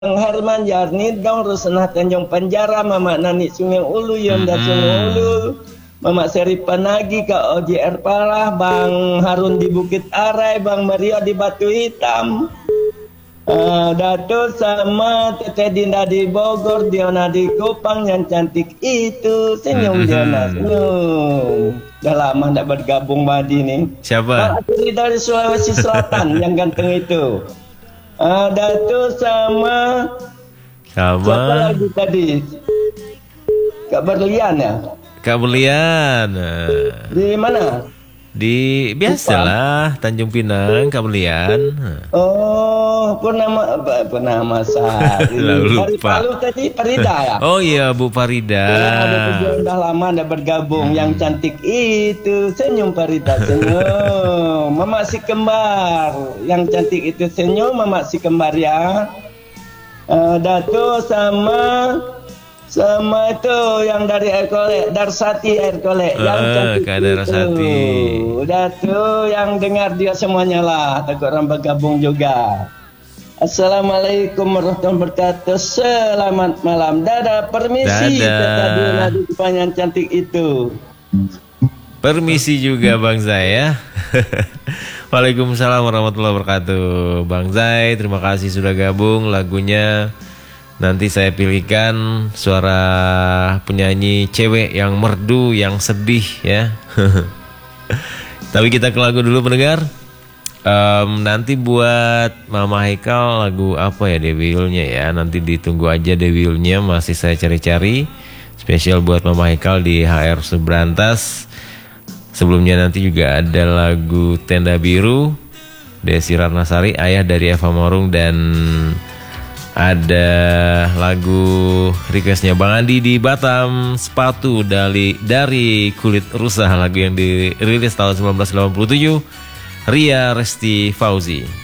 Herman Yarni dong Rusenah Tanjung Penjara Mama Nani Sungai Ulu Yonda Sungai Ulu Mama Seri Panagi Kak OJR Parah Bang Harun di Bukit Arai Bang Mario di Batu Hitam Dato sama Teteh Dinda di Bogor Diona di Kupang yang cantik itu senyum Diona senyum udah lama tidak bergabung Madi nih. Siapa? Dari Sulawesi Selatan yang ganteng itu. Dato sama siapa lagi tadi? Kak Berlian ya? Kak Berlian. Di mana? Di biasalah Tanjung Pinang, Kak Berlian. Oh, Purnama Sari. Dari Palu tadi Farida ya? Oh iya Bu Farida. Udah lama anda bergabung. Yang cantik itu senyum Farida senyum. Mama si kembar. Yang cantik itu senyum Mama si kembar ya. Dato sama itu yang dari Erkole, Darsati Erkole yang cantik Kak Darsati. Dato yang dengar dia semuanya lah. Takut orang bergabung juga. Assalamualaikum warahmatullahi wabarakatuh. Selamat malam. Dadah, permisi. Dadah. Nadi yang cantik itu. Permisi juga Bang Zai ya. Waalaikumsalam warahmatullahi wabarakatuh. Bang Zai, terima kasih sudah gabung. Lagunya nanti saya pilihkan suara penyanyi cewek yang merdu, yang sedih ya. Tapi kita ke lagu dulu pendengar. Nanti buat Mama Haikal lagu apa ya Dewilnya ya. Nanti ditunggu aja Dewilnya, masih saya cari-cari. Spesial buat Mama Haikal di HR Subrantas. Sebelumnya nanti juga ada lagu Tenda Biru Desi Ratnasari, ayah dari Eva Morung, dan ada lagu requestnya Bang Andi di Batam, Sepatu dari Kulit Rusa, lagu yang dirilis tahun 1987, Ria Resti Fauzi.